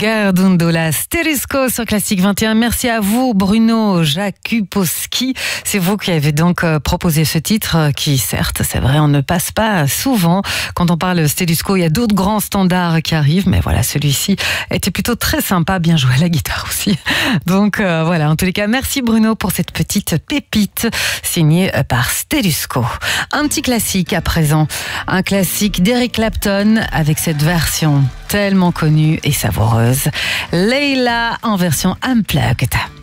Gardundola Sterisco sur Classique 21. Merci à vous, Bruno Jakubowski. C'est vous qui avez donc proposé ce titre qui, certes, c'est vrai, on ne passe pas souvent. Quand on parle Sterisco, il y a d'autres grands standards qui arrivent, mais voilà, celui-ci était plutôt très sympa, bien joué à la guitare aussi. Donc voilà, en tous les cas, merci Bruno pour cette petite pépite signée par Sterisco. Un petit classique à présent, un classique d'Eric Clapton avec cette version tellement connue et savoureuse. Layla en version unplugged.